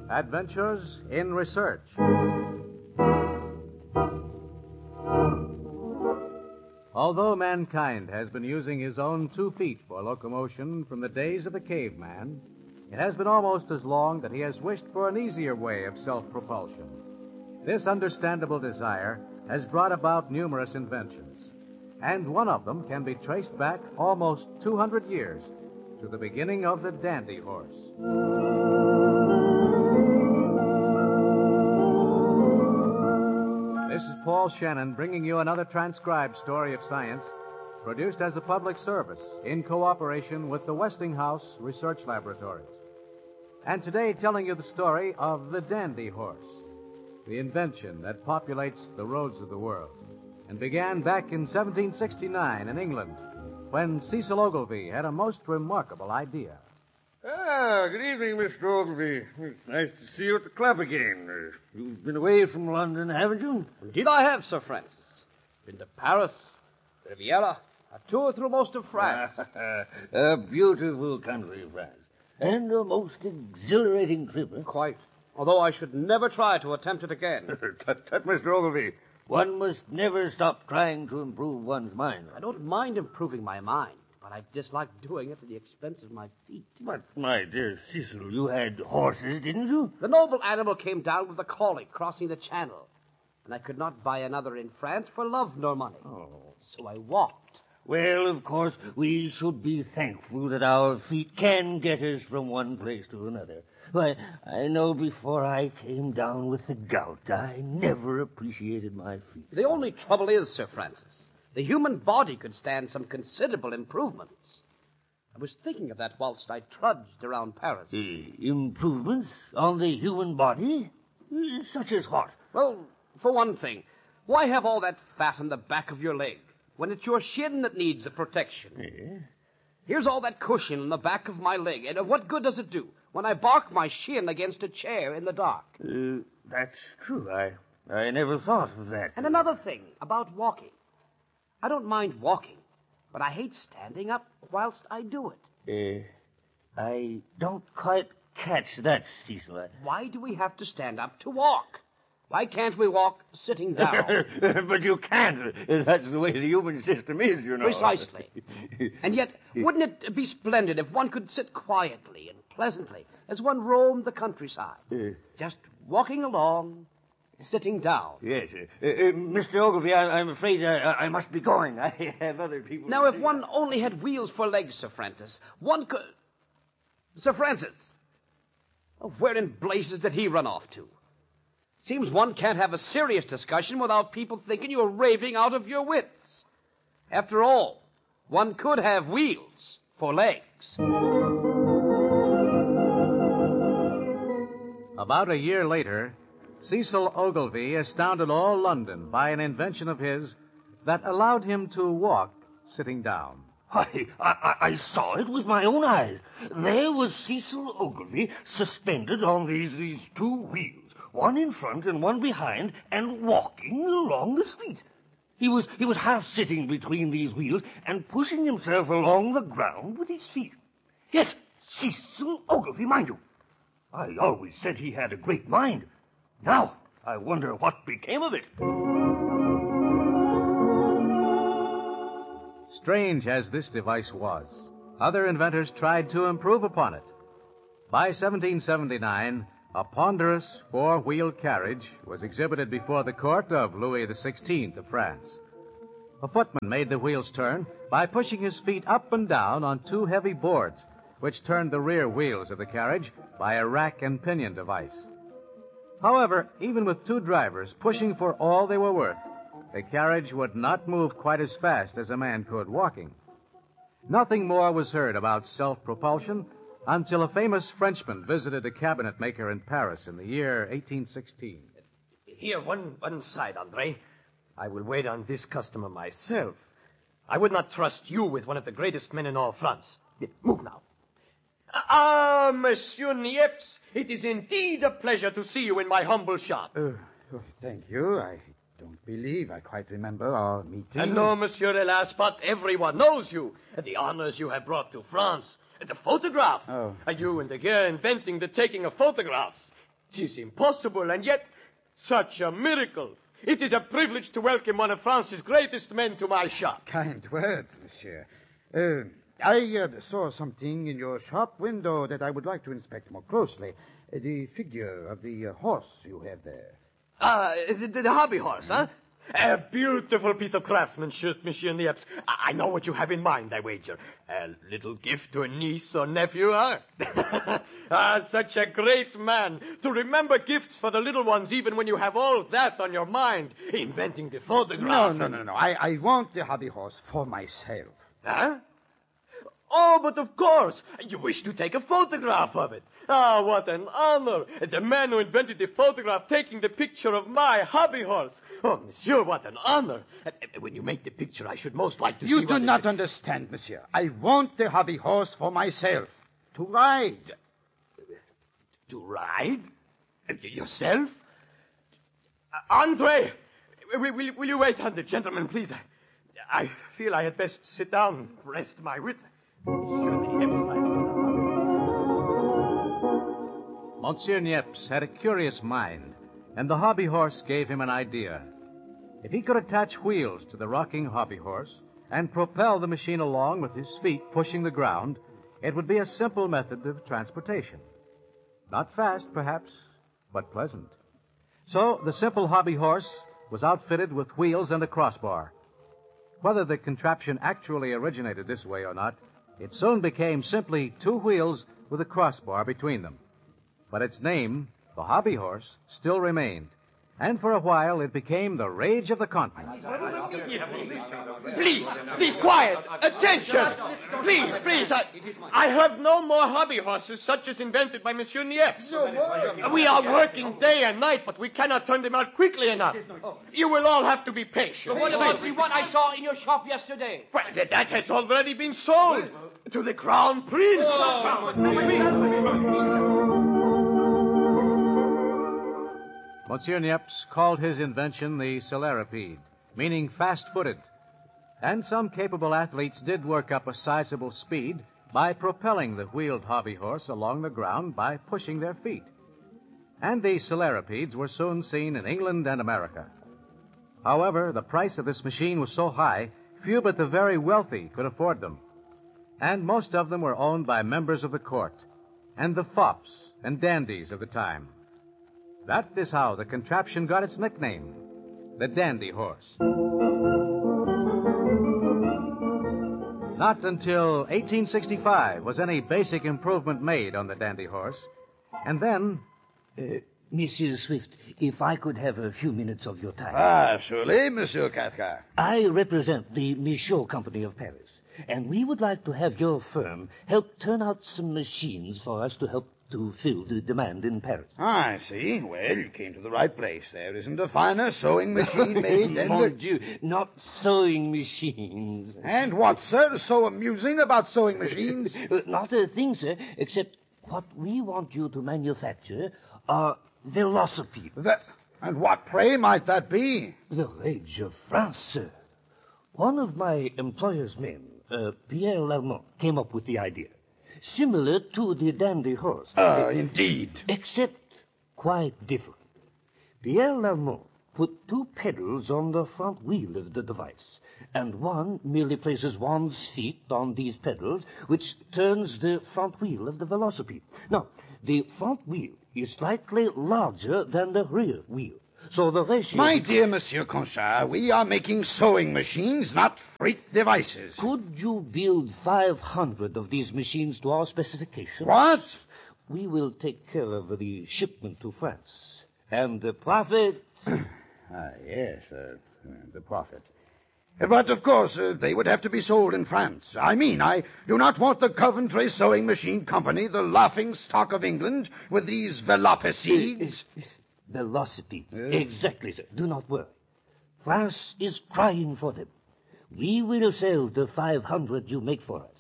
Adventures in Research. Although mankind has been using his own 2 feet for locomotion from the days of the caveman, it has been almost as long that he has wished for an easier way of self-propulsion. This understandable desire has brought about numerous inventions, and one of them can be traced back almost 200 years to the beginning of the dandy horse. This is Paul Shannon bringing you another transcribed story of science produced as a public service in cooperation with the Westinghouse Research Laboratories. And today telling you the story of the dandy horse, the invention that populates the roads of the world, and began back in 1769 in England when Cecil Ogilvy had a most remarkable idea. Good evening, Mr. Ogilvy. It's nice to see you at the club again. You've been away from London, haven't you? Indeed I have, Sir Francis. Been to Paris, Riviera, a tour through most of France. A beautiful country, France. And a most exhilarating trip. Quite. Although I should never try to attempt it again. Tut, Mr. Ogilvy. One must never stop trying to improve one's mind. I don't mind improving my mind, but I dislike doing it at the expense of my feet. But, my dear Cecil, you had horses, didn't you? The noble animal came down with a collie crossing the channel, and I could not buy another in France for love nor money. Oh. So I walked. Well, of course, we should be thankful that our feet can get us from one place to another. Why, I know before I came down with the gout, I never appreciated my feet. The only trouble is, Sir Francis, the human body could stand some considerable improvements. I was thinking of that whilst I trudged around Paris. Improvements on the human body? Such as what? Well, for one thing, why have all that fat on the back of your leg when it's your shin that needs a protection? Yeah. Here's all that cushion on the back of my leg, and what good does it do when I bark my shin against a chair in the dark? That's true. I never thought of that. And another thing about walking. I don't mind walking, but I hate standing up whilst I do it. I don't quite catch that, Cecil. Why do we have to stand up to walk? Why can't we walk sitting down? But you can't. That's the way the human system is, you know. Precisely. And yet, wouldn't it be splendid if one could sit quietly and pleasantly as one roamed the countryside? Just walking along, sitting down. Yes. Mr. Ogilvy, I'm afraid I must be going. I have other people... Now, if one only had wheels for legs, Sir Francis, one could... Sir Francis! Oh, where in blazes did he run off to? Seems one can't have a serious discussion without people thinking you're raving out of your wits. After all, one could have wheels for legs. About a year later, Cecil Ogilvy astounded all London by an invention of his that allowed him to walk sitting down. I saw it with my own eyes. There was Cecil Ogilvy suspended on these 2 wheels, one in front and one behind, and walking along the street. He was half sitting between these wheels and pushing himself along the ground with his feet. Yes, Cecil Ogilvy, mind you. I always said he had a great mind. Now, I wonder what became of it. Strange as this device was, other inventors tried to improve upon it. By 1779, a ponderous 4-wheeled carriage was exhibited before the court of Louis XVI of France. A footman made the wheels turn by pushing his feet up and down on 2 heavy boards, which turned the rear wheels of the carriage by a rack and pinion device. However, even with 2 drivers pushing for all they were worth, the carriage would not move quite as fast as a man could walking. Nothing more was heard about self-propulsion until a famous Frenchman visited a cabinet maker in Paris in the year 1816. Here, one side, Andre. I will wait on this customer myself. I would not trust you with one of the greatest men in all France. Move now. Ah, Monsieur Niepce, it is indeed a pleasure to see you in my humble shop. Thank you. I don't believe I quite remember our meeting. Hello, Monsieur Hélas, but everyone knows you. The honors you have brought to France. The photograph. Oh. You and the girl inventing the taking of photographs. 'tis impossible, and yet such a miracle. It is a privilege to welcome one of France's greatest men to my shop. Kind words, monsieur. I saw something in your shop window that I would like to inspect more closely. The figure of the horse you have there. The hobby horse, huh? A beautiful piece of craftsmanship, Monsieur Niepce. I know what you have in mind, I wager. A little gift to a niece or nephew, huh? Such a great man. To remember gifts for the little ones even when you have all that on your mind. Inventing the photograph. No. I want the hobby horse for myself. Huh? Oh, but of course. You wish to take a photograph of it. Ah, what an honor. The man who invented the photograph taking the picture of my hobby horse. Oh, monsieur, what an honor. When you make the picture, I should most like to see... You do not understand, monsieur. I want the hobby horse for myself. To ride. To ride? Yourself? Andre! Will you wait on the gentleman, please? I feel I had best sit down and rest my wits. Monsieur Niepce had a curious mind, and the hobby horse gave him an idea. If he could attach wheels to the rocking hobby horse and propel the machine along with his feet pushing the ground, it would be a simple method of transportation. Not fast, perhaps, but pleasant. So the simple hobby horse was outfitted with wheels and a crossbar. Whether the contraption actually originated this way or not, it soon became simply two wheels with a crossbar between them. But its name, the hobby horse, still remained, and for a while it became the rage of the continent. Please, quiet. Attention. Please. I have no more hobby horses such as invented by Monsieur Niepce. We are working day and night, but we cannot turn them out quickly enough. You will all have to be patient. But what about the one I saw in your shop yesterday? Well, that has already been sold to the Crown Prince. Monsieur Niepce called his invention the celeripede, meaning fast-footed. And some capable athletes did work up a sizable speed by propelling the wheeled hobby horse along the ground by pushing their feet. And these celeripedes were soon seen in England and America. However, the price of this machine was so high, few but the very wealthy could afford them. And most of them were owned by members of the court and the fops and dandies of the time. That is how the contraption got its nickname, the dandy horse. Not until 1865 was any basic improvement made on the dandy horse. And then... Monsieur Swift, if I could have a few minutes of your time. Ah, surely, Monsieur Cathcart. I represent the Michaud Company of Paris, and we would like to have your firm help turn out some machines for us to help to fill the demand in Paris. I see. Well, you came to the right place. There isn't a finer sewing machine made than Mon Dieu, not sewing machines. And what, sir, is so amusing about sewing machines? Not a thing, sir, except what we want you to manufacture are velocipedes. And what, pray, might that be? The rage of France, sir. One of my employer's men, Pierre Lallemont, came up with the idea. Similar to the dandy horse. Indeed. Except quite different. Pierre Lallemont put two pedals on the front wheel of the device, and one merely places one's feet on these pedals, which turns the front wheel of the velocipede. Now, the front wheel is slightly larger than the rear wheel, so the ratio... My dear Monsieur Conchard, we are making sewing machines, not freak devices. Could you build 500 of these machines to our specifications? What? We will take care of the shipment to France. And the profit... Yes, the profit. But, of course, they would have to be sold in France. I do not want the Coventry Sewing Machine Company, the laughing stock of England, with these velocipedes. Velocipedes. Exactly, sir. Do not worry. France is crying for them. We will sell the 500 you make for us.